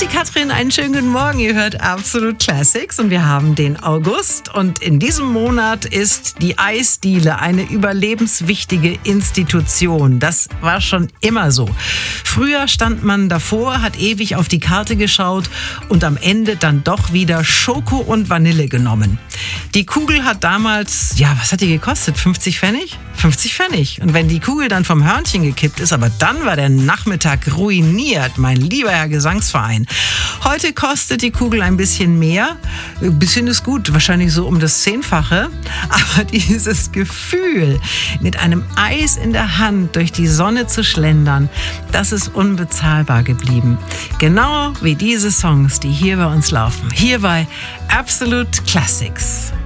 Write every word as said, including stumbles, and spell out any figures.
Katrin, einen schönen guten Morgen. Ihr hört Absolut Classics und wir haben den August. Und in diesem Monat ist die Eisdiele eine überlebenswichtige Institution. Das war schon immer so. Früher stand man davor, hat ewig auf die Karte geschaut und am Ende dann doch wieder Schoko und Vanille genommen. Die Kugel hat damals, ja, was hat die gekostet? fünfzig Pfennig? fünfzig Pfennig. Und wenn die Kugel dann vom Hörnchen gekippt ist, aber dann war der Nachmittag ruiniert, mein lieber Herr Gesangsverein. Heute kostet die Kugel ein bisschen mehr. Ein bisschen ist gut, wahrscheinlich so um das Zehnfache. Aber dieses Gefühl, mit einem Eis in der Hand durch die Sonne zu schlendern, das ist unbezahlbar geblieben. Genau wie diese Songs, die hier bei uns laufen. Hier bei Absolute Classics.